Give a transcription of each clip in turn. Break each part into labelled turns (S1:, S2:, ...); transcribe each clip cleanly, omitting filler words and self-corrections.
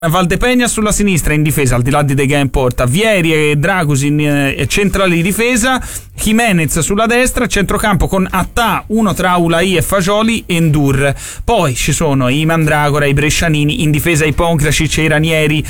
S1: Valdepegna sulla sinistra in difesa, al di là di De Gea in porta, Vieri e Dragusin centrali di difesa, Jimenez sulla destra, centrocampo con Attà, uno tra Ulai e Fagioli e Ndur. Poi ci sono i Mandragora, i Brescianini, in difesa i Pongracic e i Ranieri,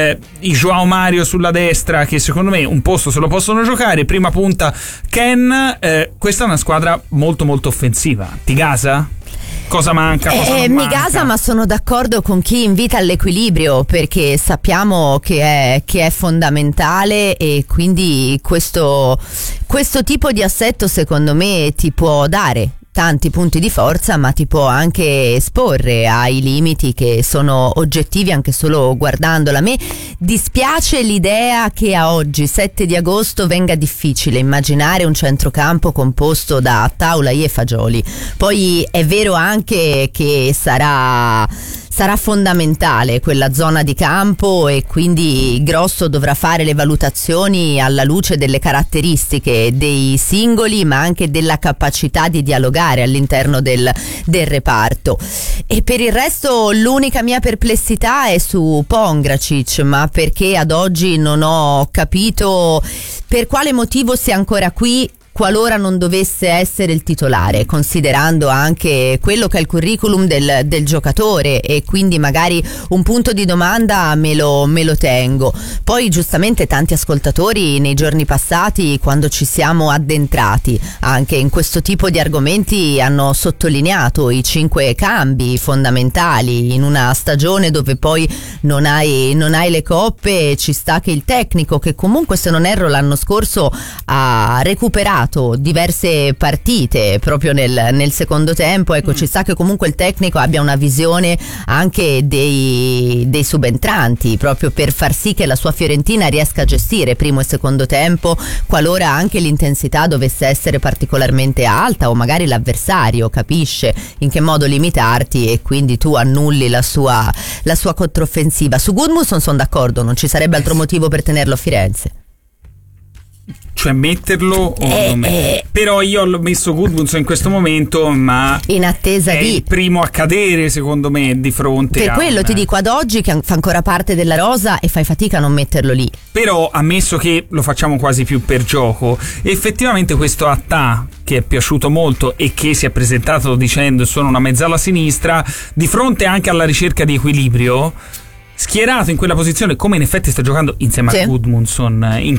S1: i Joao Mario sulla destra, che secondo me un posto se lo possono giocare, prima punta Ken. Questa è una squadra molto molto offensiva. Ti gasa? Cosa manca? Cosa non
S2: mi gasa, ma sono d'accordo con chi invita all'equilibrio, perché sappiamo che è fondamentale, e quindi questo tipo di assetto secondo me ti può dare tanti punti di forza, ma ti può anche esporre ai limiti che sono oggettivi anche solo guardandola. A me dispiace l'idea che a oggi, 7 di agosto, venga difficile immaginare un centrocampo composto da Ulai e Fagioli. Poi è vero anche che sarà fondamentale quella zona di campo, e quindi Grosso dovrà fare le valutazioni alla luce delle caratteristiche dei singoli, ma anche della capacità di dialogare all'interno del reparto. E per il resto l'unica mia perplessità è su Pongracic, ma perché ad oggi non ho capito per quale motivo sia ancora qui qualora non dovesse essere il titolare, considerando anche quello che è il curriculum del giocatore, e quindi magari un punto di domanda me lo tengo. Poi giustamente tanti ascoltatori nei giorni passati, quando ci siamo addentrati anche in questo tipo di argomenti, hanno sottolineato i 5 cambi fondamentali in una stagione dove poi non hai le coppe. Ci sta che il tecnico, che comunque se non erro l'anno scorso ha recuperato diverse partite proprio nel secondo tempo, ecco, ci sta che comunque il tecnico abbia una visione anche dei subentranti, proprio per far sì che la sua Fiorentina riesca a gestire primo e secondo tempo, qualora anche l'intensità dovesse essere particolarmente alta, o magari l'avversario capisce in che modo limitarti e quindi tu annulli la sua controffensiva. Su Gudmundsson sono d'accordo, non ci sarebbe altro motivo per tenerlo a Firenze.
S1: Cioè metterlo o non metterlo. Però io ho messo Gudmundsson in questo momento, ma
S2: in attesa
S1: è il primo a cadere secondo me di fronte
S2: per quello ti dico, ad oggi che fa ancora parte della rosa e fai fatica a non metterlo lì.
S1: Però ammesso che lo facciamo quasi più per gioco, effettivamente questo Attà, che è piaciuto molto e che si è presentato dicendo sono una mezzala sinistra, di fronte anche alla ricerca di equilibrio, schierato in quella posizione, come in effetti sta giocando insieme a Gudmundsson in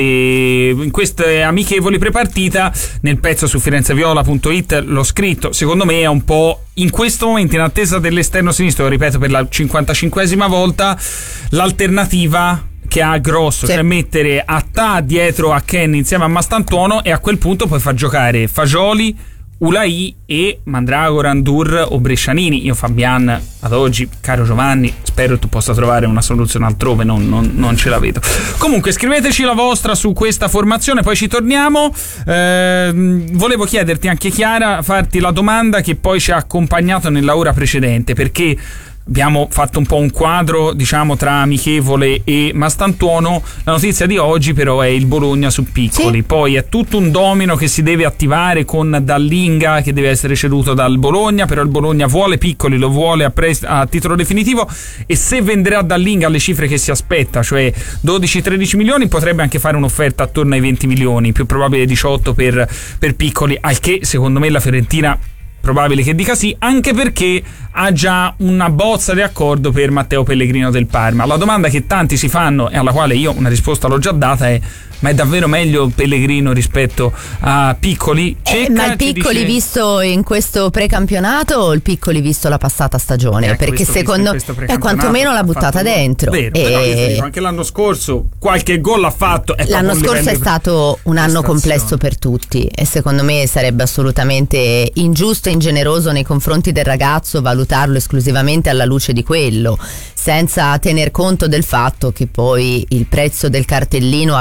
S1: queste amichevoli prepartita. Nel pezzo su firenzeviola.it l'ho scritto, secondo me è un po' in questo momento, in attesa dell'esterno sinistro, lo ripeto per la 55esima volta, l'alternativa che ha Grosso, cioè mettere Attà dietro a Ken insieme a Mastantuono, e a quel punto poi fa giocare Fagioli, Ulai e Mandragora, Ndur o Brescianini. Io Fabian ad oggi, caro Giovanni, spero tu possa trovare una soluzione altrove, non ce la vedo. Comunque scriveteci la vostra su questa formazione, poi ci torniamo. Volevo chiederti anche, Chiara, farti la domanda che poi ci ha accompagnato nella ora precedente, perché abbiamo fatto un po' un quadro, diciamo, tra Amichevole e Mastantuono. La notizia di oggi però è il Bologna su Piccoli. Poi è tutto un domino che si deve attivare con Dallinga, che deve essere ceduto dal Bologna, però il Bologna vuole Piccoli, lo vuole a titolo definitivo, e se venderà Dallinga alle cifre che si aspetta, cioè 12-13 milioni, potrebbe anche fare un'offerta attorno ai 20 milioni, più probabile 18 per Piccoli, al che secondo me la Fiorentina probabile che dica sì, anche perché ha già una bozza di accordo per Matteo Pellegrino del Parma. La domanda che tanti si fanno, e alla quale io una risposta l'ho già data, è: ma è davvero meglio Pellegrino rispetto a Piccoli?
S2: Ma il Piccoli visto in questo precampionato o il Piccoli visto la passata stagione? Perché secondo me quantomeno l'ha buttata dentro.
S1: Vero, però io dico, anche l'anno scorso qualche gol l'ha fatto.
S2: L'anno scorso è stato un anno complesso per tutti, e secondo me sarebbe assolutamente ingiusto e ingeneroso nei confronti del ragazzo valutarlo esclusivamente alla luce di quello, senza tener conto del fatto che poi il prezzo del cartellino ha viziato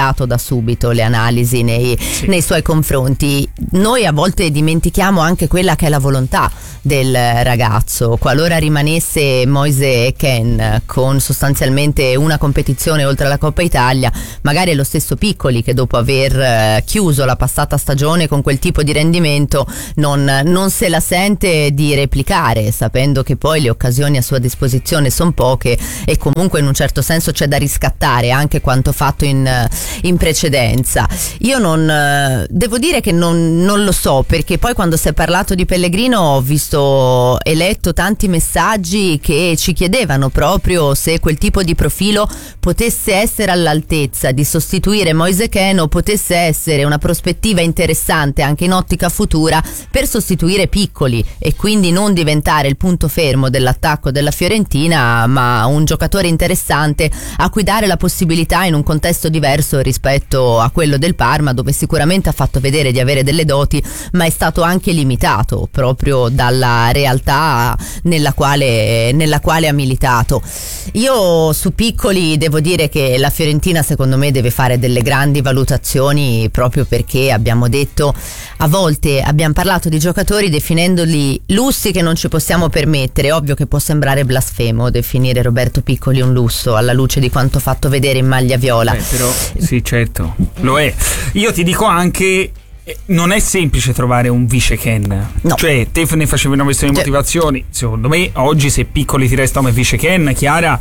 S2: cambiato da subito le analisi nei suoi confronti. Noi a volte dimentichiamo anche quella che è la volontà del ragazzo. Qualora rimanesse Moise Kean con sostanzialmente una competizione oltre alla Coppa Italia, magari è lo stesso Piccoli che dopo aver chiuso la passata stagione con quel tipo di rendimento non se la sente di replicare, sapendo che poi le occasioni a sua disposizione sono poche e comunque in un certo senso c'è da riscattare anche quanto fatto in precedenza. Io devo dire che non lo so, perché poi quando si è parlato di Pellegrino ho visto e letto tanti messaggi che ci chiedevano proprio se quel tipo di profilo potesse essere all'altezza di sostituire Moise Kean o potesse essere una prospettiva interessante anche in ottica futura per sostituire Piccoli e quindi non diventare il punto fermo dell'attacco della Fiorentina, ma un giocatore interessante a cui dare la possibilità in un contesto diverso rispetto a quello del Parma, dove sicuramente ha fatto vedere di avere delle doti, ma è stato anche limitato proprio dalla realtà nella quale ha militato. Io su Piccoli devo dire che la Fiorentina secondo me deve fare delle grandi valutazioni, proprio perché abbiamo detto, a volte abbiamo parlato di giocatori definendoli lussi che non ci possiamo permettere. Ovvio che può sembrare blasfemo definire Roberto Piccoli un lusso alla luce di quanto fatto vedere in maglia viola.
S1: Però sì, certo, lo è. Io ti dico anche, non è semplice trovare un vice Kean.
S2: No.
S1: Cioè, te ne facevi una questione di motivazioni. Secondo me oggi se Piccoli ti resta come vice Kean, Chiara,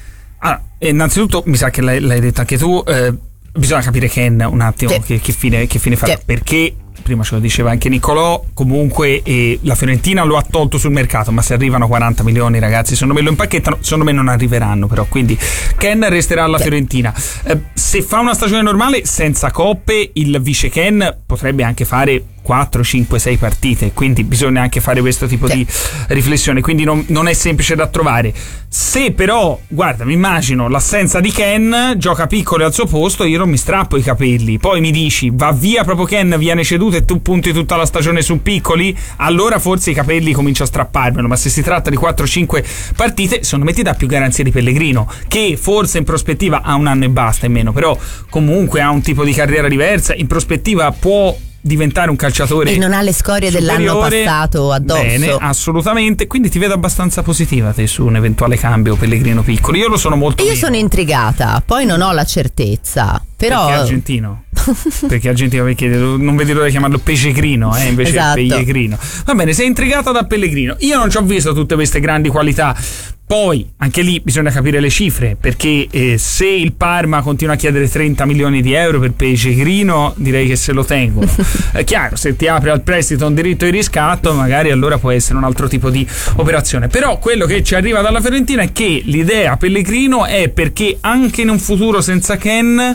S1: innanzitutto mi sa che l'hai detto anche tu, bisogna capire Kean un attimo che fine farà, perché prima ce lo diceva anche Niccolò, comunque la Fiorentina lo ha tolto sul mercato, ma se arrivano 40 milioni ragazzi secondo me lo impacchettano, secondo me non arriveranno, però quindi Kean resterà alla Fiorentina. Se fa una stagione normale senza coppe, il vice Kean potrebbe anche fare 4, 5, 6 partite, quindi bisogna anche fare questo tipo di riflessione, quindi non è semplice da trovare. Se però, guarda, mi immagino l'assenza di Kean, gioca Piccoli al suo posto, io non mi strappo i capelli, poi mi dici va via proprio Kean, viene ceduto e tu punti tutta la stagione su Piccoli, allora forse i capelli comincio a strapparmelo, ma se si tratta di 4, 5 partite, secondo me ti dà più garanzie di Pellegrino, che forse in prospettiva ha un anno e basta e meno, però comunque ha un tipo di carriera diversa, in prospettiva può diventare un calciatore
S2: e non ha le scorie
S1: superiore.
S2: Dell'anno passato addosso.
S1: Bene, assolutamente, quindi ti vedo abbastanza positiva te su un eventuale cambio Pellegrino Piccoli. Io lo sono molto
S2: io sono intrigata, poi non ho la certezza, però
S1: perché è argentino perché non vedi l'ora di chiamarlo Pellegrino invece
S2: esatto.
S1: Pellegrino. Va bene, sei intrigata da Pellegrino, io non ci ho visto tutte queste grandi qualità. Poi anche lì bisogna capire le cifre, perché se il Parma continua a chiedere 30 milioni di euro per Pellegrino, direi che se lo tengono. È chiaro, se ti apre al prestito un diritto di riscatto, magari allora può essere un altro tipo di operazione. Però quello che ci arriva dalla Fiorentina è che l'idea Pellegrino è perché anche in un futuro senza Kean,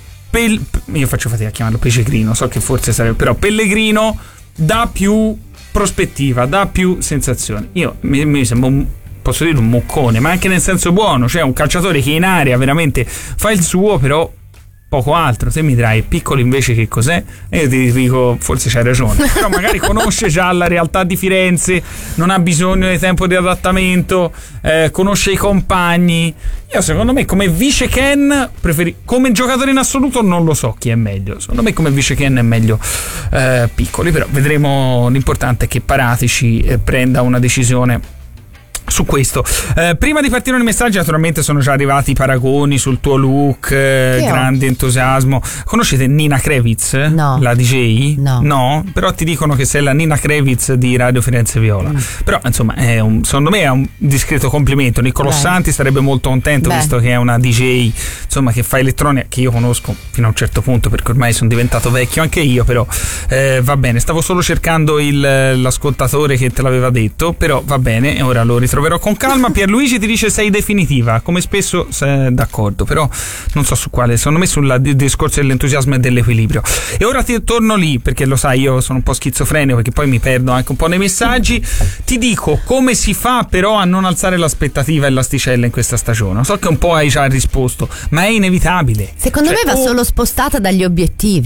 S1: io faccio fatica a chiamarlo Pellegrino, so che forse sarebbe, però Pellegrino dà più prospettiva, dà più sensazioni. Mi sembra posso dire un moccone, ma anche nel senso buono, cioè un calciatore che in area veramente fa il suo, però poco altro. Te mi dirai Piccoli invece che cos'è? E io ti dico forse c'hai ragione, però magari conosce già la realtà di Firenze, non ha bisogno di tempo di adattamento, conosce i compagni. Io secondo me come vice Kean come giocatore in assoluto non lo so chi è meglio, secondo me come vice Kean è meglio Piccoli, però vedremo. L'importante è che Paratici prenda una decisione su questo. Prima di partire nei messaggi naturalmente sono già arrivati i paragoni sul tuo look, grande entusiasmo. Conoscete Nina Krevitz?
S2: No.
S1: La DJ?
S2: No.
S1: Però ti dicono che sei la Nina Krevitz di Radio Firenze Viola. Però insomma secondo me è un discreto complimento. Niccolò Santi sarebbe molto contento, visto che è una DJ insomma che fa elettronica, che io conosco fino a un certo punto perché ormai sono diventato vecchio anche io, però va bene, stavo solo cercando l'ascoltatore che te l'aveva detto, però va bene, e ora lo ritroverò con calma. Pierluigi ti dice sei definitiva, come spesso d'accordo, però non so su quale, secondo me sul discorso dell'entusiasmo e dell'equilibrio. E ora ti torno lì, perché lo sai, io sono un po' schizofrenico, perché poi mi perdo anche un po' nei messaggi. Ti dico come si fa però a non alzare l'aspettativa e l'asticella in questa stagione. So che un po' hai già risposto, ma è inevitabile.
S2: Secondo me va solo spostata dagli obiettivi.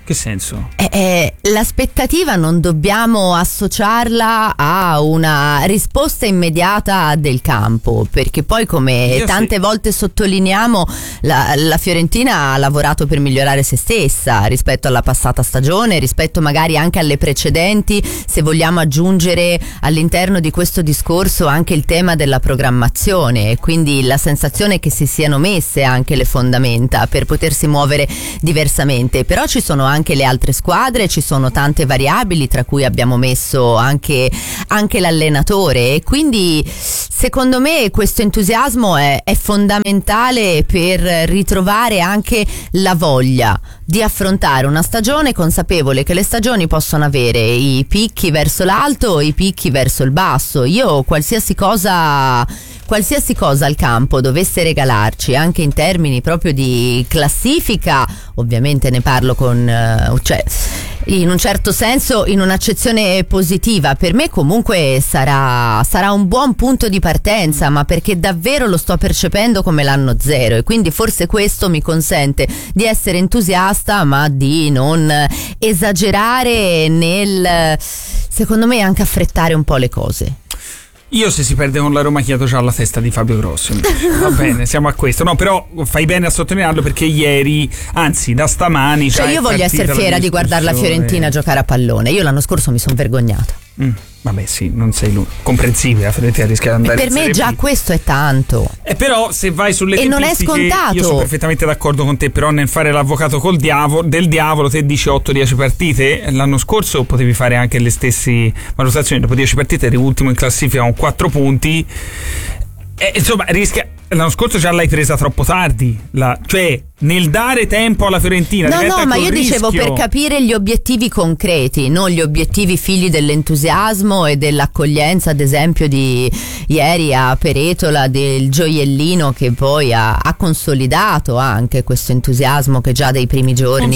S1: Che senso?
S2: L'aspettativa non dobbiamo associarla a una risposta immediata del campo, perché poi, come tante volte sottolineiamo, la Fiorentina ha lavorato per migliorare se stessa rispetto alla passata stagione, rispetto magari anche alle precedenti, se vogliamo aggiungere all'interno di questo discorso anche il tema della programmazione, quindi la sensazione che si siano messe anche le fondamenta per potersi muovere diversamente. Però ci sono anche le altre squadre, ci sono tante variabili, tra cui abbiamo messo anche l'allenatore, e quindi secondo me questo entusiasmo è fondamentale per ritrovare anche la voglia di affrontare una stagione, consapevole che le stagioni possono avere i picchi verso l'alto e i picchi verso il basso. Io qualsiasi cosa al campo dovesse regalarci, anche in termini proprio di classifica, ovviamente ne parlo in un certo senso, in un'accezione positiva, per me comunque sarà un buon punto di partenza, ma perché davvero lo sto percependo come l'anno zero, e quindi forse questo mi consente di essere entusiasta, ma di non esagerare nel, secondo me, anche affrettare un po' le cose.
S1: Io, se si perde con la Roma, chiedo già la testa di Fabio Grosso. Va bene, siamo a questo. No, però fai bene a sottolinearlo, perché ieri, anzi da stamani,
S2: io voglio essere fiera di guardare la Fiorentina giocare a pallone. Io l'anno scorso mi sono vergognata.
S1: Vabbè, sì, non sei lui. Comprensibile, la Fiorentina rischia di andare.
S2: Per me già questo è tanto.
S1: Però se vai sulle tempistiche,
S2: non è scontato.
S1: Io sono perfettamente d'accordo con te, però nel fare l'avvocato del diavolo, te dici 8-10 partite. L'anno scorso potevi fare anche le stesse valutazioni, dopo 10 partite eri ultimo in classifica con 4 punti. Insomma, rischia. L'anno scorso già l'hai presa troppo tardi, cioè nel dare tempo alla Fiorentina.
S2: No, ma io dicevo per capire gli obiettivi concreti, non gli obiettivi figli dell'entusiasmo e dell'accoglienza, ad esempio di ieri a Peretola, del gioiellino che poi ha consolidato anche questo entusiasmo che già dai primi giorni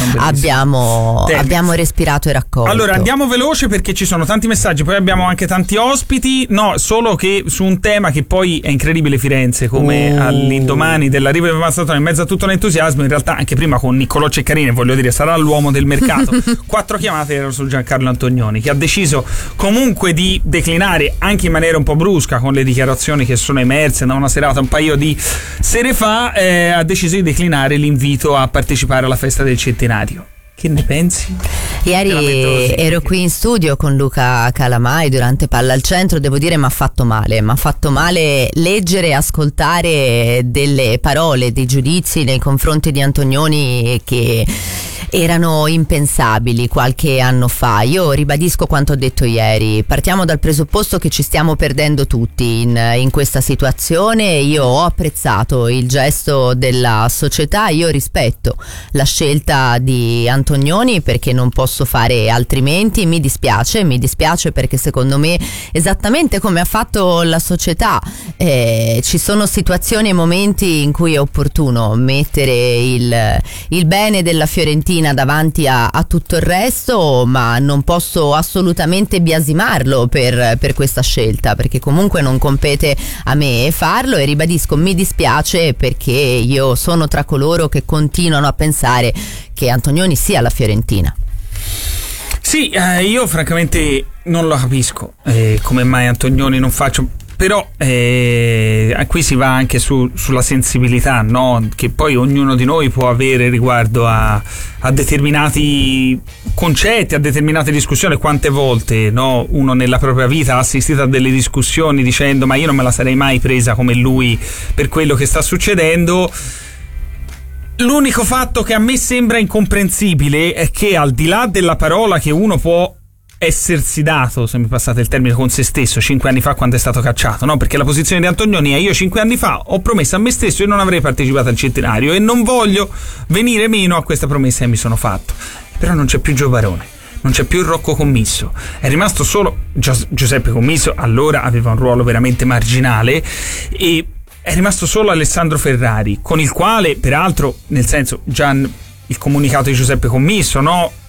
S2: abbiamo respirato e raccolto.
S1: Allora andiamo veloce, perché ci sono tanti messaggi, poi abbiamo anche tanti ospiti. No, solo che su un tema che poi è incredibile, Firenze, come all'indomani dell'arrivo di Mazzatone, in mezzo a tutto l'entusiasmo, in realtà anche prima con Niccolò Ceccarini, voglio dire, sarà l'uomo del mercato. 4 chiamate erano su Giancarlo Antonioni, che ha deciso comunque di declinare, anche in maniera un po' brusca, con le dichiarazioni che sono emerse da una serata un paio di sere fa, ha deciso di declinare l'invito a partecipare alla festa del centenario. Che ne pensi?
S2: Ieri ero qui in studio con Luca Calamai durante Palla al Centro, devo dire mi ha fatto male leggere e ascoltare delle parole, dei giudizi nei confronti di Antonioni che erano impensabili qualche anno fa. Io ribadisco quanto ho detto ieri, partiamo dal presupposto che ci stiamo perdendo tutti in questa situazione. Io ho apprezzato il gesto della società, io rispetto la scelta di Antonioni perché non posso fare altrimenti, mi dispiace perché secondo me, esattamente come ha fatto la società, ci sono situazioni e momenti in cui è opportuno mettere il bene della Fiorentina davanti a tutto il resto, ma non posso assolutamente biasimarlo per questa scelta, perché comunque non compete a me farlo, e ribadisco, mi dispiace perché io sono tra coloro che continuano a pensare che Antonioni sia la Fiorentina.
S1: Sì, io francamente non lo capisco come mai Antonioni non faccia. Però qui si va anche sulla sensibilità, no? Che poi ognuno di noi può avere riguardo a determinati concetti, a determinate discussioni. Quante volte, no, uno nella propria vita ha assistito a delle discussioni dicendo ma io non me la sarei mai presa come lui per quello che sta succedendo. L'unico fatto che a me sembra incomprensibile è che, al di là della parola che uno può essersi dato, se mi passate il termine, con se stesso 5 anni fa quando è stato cacciato, no? Perché la posizione di Antonioni è: io 5 anni fa ho promesso a me stesso che non avrei partecipato al centenario e non voglio venire meno a questa promessa che mi sono fatto. Però non c'è più Gio Barone, non c'è più Rocco Commisso, è rimasto solo Giuseppe Commisso, allora aveva un ruolo veramente marginale, e è rimasto solo Alessandro Ferrari, con il quale peraltro, nel senso, già il comunicato di Giuseppe Commisso, no,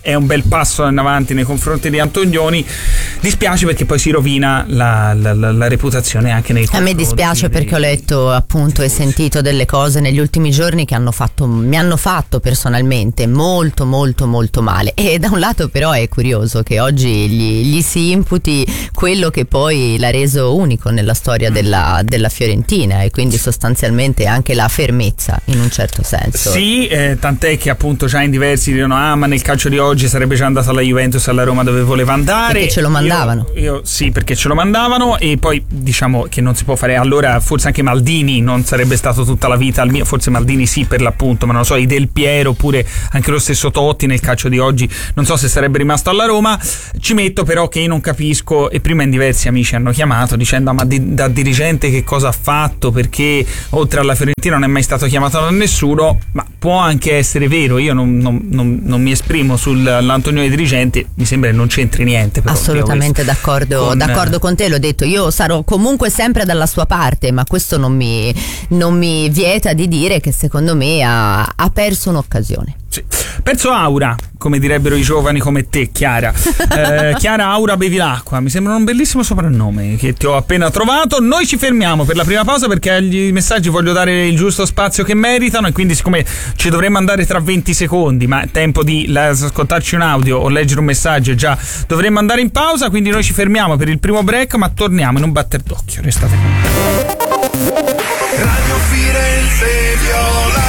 S1: è un bel passo in avanti nei confronti di Antonioni. Dispiace perché poi si rovina la reputazione anche nei confronti.
S2: A me dispiace perché ho letto appunto e sentito delle cose negli ultimi giorni che mi hanno fatto personalmente molto molto molto male, e da un lato però è curioso che oggi gli si imputi quello che poi l'ha reso unico nella storia della Fiorentina, e quindi sostanzialmente anche la fermezza in un certo senso.
S1: Sì, tant'è che appunto già in diversi dicono ma nel calcio di oggi sarebbe già andato alla Juventus, alla Roma dove voleva andare,
S2: perché ce lo mandavano.
S1: Io sì, perché ce lo mandavano, e poi diciamo che non si può fare. Allora forse anche Maldini non sarebbe stato tutta la vita al mio, forse Maldini sì per l'appunto, ma non lo so, i Del Piero oppure anche lo stesso Totti nel calcio di oggi non so se sarebbe rimasto alla Roma. Ci metto però che io non capisco, e prima in diversi amici hanno chiamato dicendo ma da dirigente che cosa ha fatto, perché oltre alla Fiorentina non è mai stato chiamato da nessuno. Ma può anche essere vero, io non mi esprimo sull'Antonioni dirigente, mi sembra che non c'entri niente però,
S2: assolutamente d'accordo con te, l'ho detto, io sarò comunque sempre dalla sua parte, ma questo non mi vieta di dire che secondo me ha perso un'occasione.
S1: Sì. Perso aura, come direbbero i giovani come te, Chiara. Chiara Aura Bevilacqua, mi sembra un bellissimo soprannome che ti ho appena trovato. Noi ci fermiamo per la prima pausa perché agli messaggi voglio dare il giusto spazio che meritano, e quindi siccome ci dovremmo andare tra 20 secondi, ma è tempo di ascoltarci un audio o leggere un messaggio e già dovremmo andare in pausa, quindi noi ci fermiamo per il primo break, ma torniamo in un batter d'occhio. Restate con me.
S3: Radio Firenze Viola.